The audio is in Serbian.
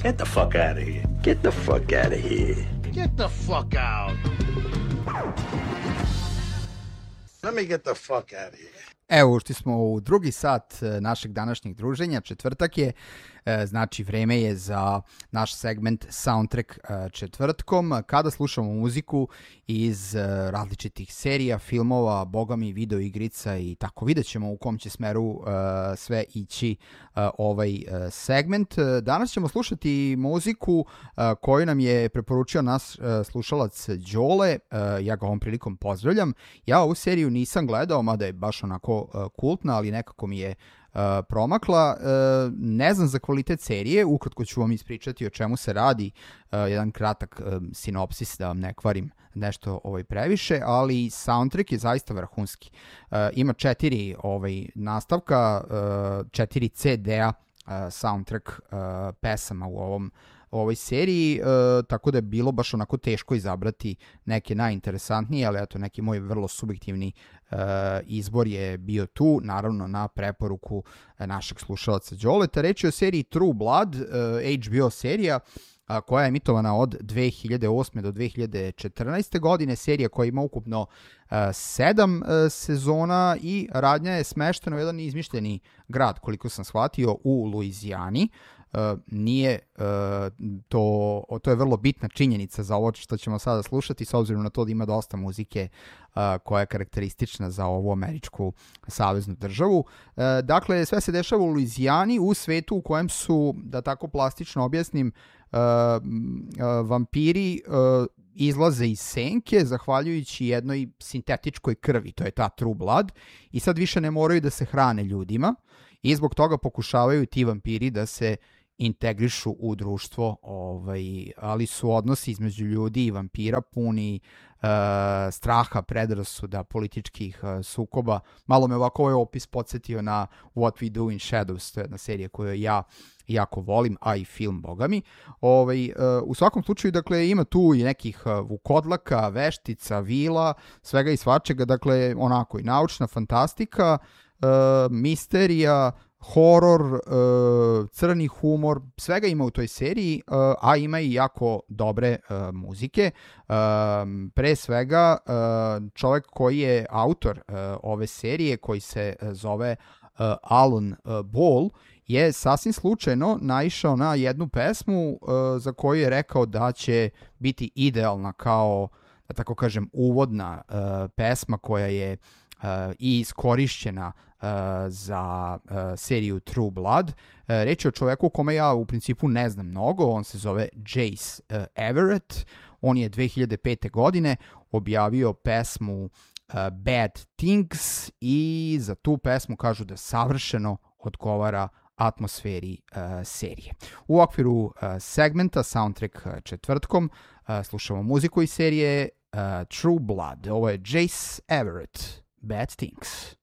Get the fuck out of here. Get the fuck out of here. Get the fuck out. Let me get the fuck out of here. Evo, ušli smo u drugi sat našeg današnjeg druženja, četvrtak je, znači vreme je za naš segment Soundtrack četvrtkom, kada slušamo muziku iz različitih serija, filmova, bogami, videoigrica i tako. Vidjet ćemo u kom će smeru sve ići ovaj segment. Danas ćemo slušati muziku koju nam je preporučio naš slušalac Đole, ja ga ovom prilikom pozdravljam. Ja ovu seriju nisam gledao, mada je baš onako kultna, ali nekako mi je promakla. Ne znam za kvalitet serije, ukratko ću vam ispričati o čemu se radi, jedan kratak sinopsis da vam ne kvarim nešto previše, ali soundtrack je zaista vrhunski. Ima 4 nastavka, 4 CD-a soundtrack pesama u ovoj seriji, tako da je bilo baš onako teško izabrati neke najinteresantnije, ali eto neki moj vrlo subjektivni izbor je bio tu, naravno na preporuku našeg slušalaca Đoleta. Reč je o seriji True Blood, HBO serija koja je emitovana od 2008. do 2014. godine, serija koja ima ukupno 7 sezona i radnja je smeštena u jedan izmišljeni grad, koliko sam shvatio, u Luizijani. Nije to je vrlo bitna činjenica za ovo što ćemo sada slušati, s obzirom na to da ima dosta muzike koja je karakteristična za ovu američku saveznu državu. Dakle, sve se dešava u Luizijani, u svetu u kojem su, da tako plastično objasnim, vampiri izlaze iz senke zahvaljujući jednoj sintetičkoj krvi, to je ta True Blood, i sad više ne moraju da se hrane ljudima i zbog toga pokušavaju ti vampiri da se integrišu u društvo, ali su odnosi između ljudi i vampira puni straha, predrasuda, političkih sukoba. Malo me ovako ovaj opis podsjetio na What We Do in Shadows, to je jedna serija koju ja jako volim, a i film, bogami. U svakom slučaju, dakle, ima tu i nekih vukodlaka, veštica, vila, svega i svačega, dakle, onako i naučna fantastika, misterija, horor, crni humor, svega ima u toj seriji, a ima i jako dobre muzike. Pre svega, čovjek koji je autor ove serije, koji se zove Alan Ball, je sasvim slučajno naišao na jednu pesmu za koju je rekao da će biti idealna kao, da tako kažem, uvodna pesma koja je i iskorišćena za seriju True Blood. Reč je o čoveku o kome ja u principu ne znam mnogo, on se zove Jace Everett, on je 2005. godine objavio pesmu Bad Things i za tu pesmu kažu da savršeno odgovara atmosferi serije. U okviru segmenta Soundtrack četvrtkom slušamo muziku iz serije True Blood. Ovo je Jace Everett, Bad Things.